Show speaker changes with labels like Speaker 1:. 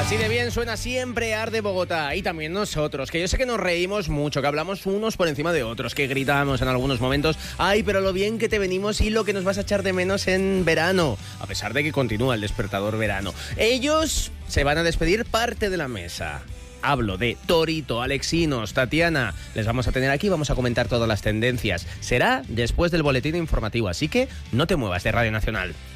Speaker 1: Así de bien suena siempre Arde Bogotá, y también nosotros, que yo sé que nos reímos mucho, que hablamos unos por encima de otros, que gritamos en algunos momentos, ay, pero lo bien que te venimos y lo que nos vas a echar de menos en verano, a pesar de que continúa el despertador verano. Ellos se van a despedir parte de la mesa. Hablo de Torito, Alexinos, Tatiana. Les vamos a tener aquí, vamos a comentar todas las tendencias. Será después del boletín informativo, así que no te muevas de Radio Nacional.